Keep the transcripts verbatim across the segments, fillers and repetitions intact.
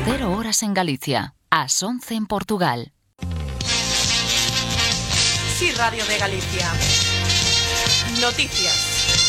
cero horas en Galicia, as once en Portugal. Sí, Radio de Galicia. Noticias.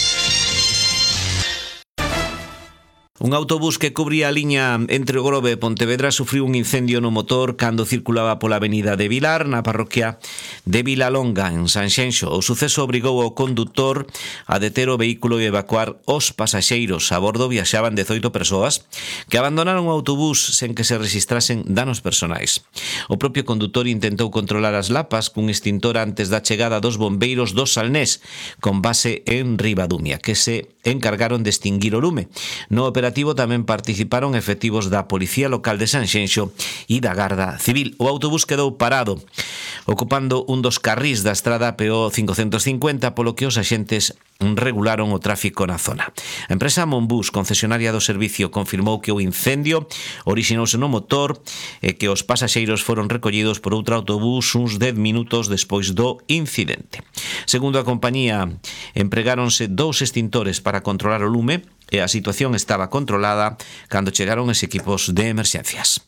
Un autobús que cubría a liña entre o Grove e Pontevedra sufriu un incendio no motor cando circulaba pola avenida de Vilar, na parroquia de Vilalonga, en Sanxenxo. O suceso obrigou ao condutor a deter o vehículo e evacuar os pasaxeiros. A bordo viaxaban dezoito persoas que abandonaron o autobús sen que se registrasen danos personais. O propio condutor intentou controlar as lapas cun extintor antes da chegada dos bombeiros do Salnés, con base en Ribadumia, que se encargaron de extinguir o lume. No operativo tamén participaron efectivos da Policía Local de Sanxenxo e da Garda Civil. O autobús quedou parado, ocupando un dos carrís da estrada P O cincocentos cincuenta, polo que os axentes regularon o tráfico na zona. A empresa Monbus, concesionaria do servicio, confirmou que o incendio orixinouse no motor e que os pasaxeiros foron recollidos por outro autobús uns dez minutos despois do incidente. Segundo a compañía, empregáronse dous extintores para controlar o lume e a situación estaba controlada cando chegaron os equipos de emerxencias.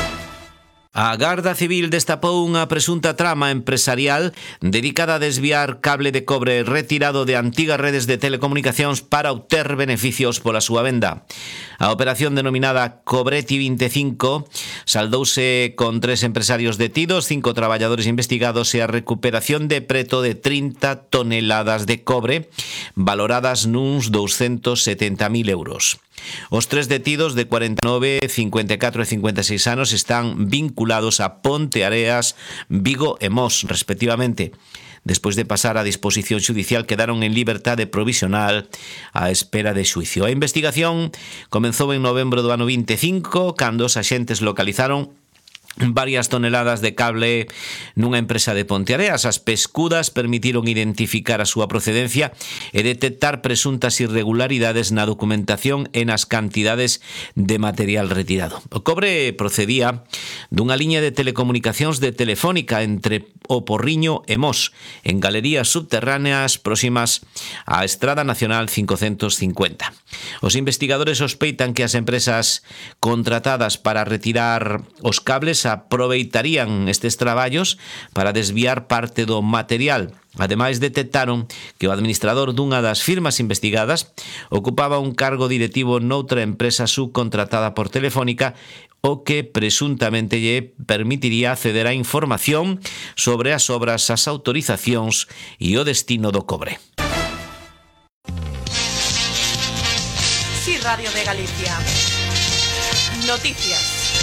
A Garda Civil destapou unha presunta trama empresarial dedicada a desviar cable de cobre retirado de antigas redes de telecomunicacións para obter beneficios pola súa venda. A operación denominada Cobreti vinte e cinco saldouse con tres empresarios detidos, cinco traballadores investigados e a recuperación de preto de trinta toneladas de cobre valoradas nuns douscentos setenta mil euros. Os tres detidos de cuarenta e nove, cincuenta e catro e cincuenta e seis anos están vinculados a Ponteareas, Vigo e Mos, respectivamente. Despois de pasar a disposición xudicial, quedaron en liberdade provisional á espera de xuicio. A investigación comezou en novembro do ano vinte e cinco, cando os axentes localizaron varias toneladas de cable nunha empresa de Ponteareas. As pescudas permitiron identificar a súa procedencia e detectar presuntas irregularidades na documentación e nas cantidades de material retirado. O cobre procedía dunha liña de telecomunicacións de Telefónica entre o Porriño e Mos, en galerías subterráneas próximas á Estrada Nacional cincocentos cincuenta. Os investigadores sospeitan que as empresas contratadas para retirar os cables aproveitarían estes traballos para desviar parte do material. Ademais, detectaron que o administrador dunha das firmas investigadas ocupaba un cargo directivo noutra empresa subcontratada por Telefónica, o que presuntamente lle permitiría acceder a información sobre as obras, as autorizacións e o destino do cobre. Sí, Radio de Galicia. Noticias.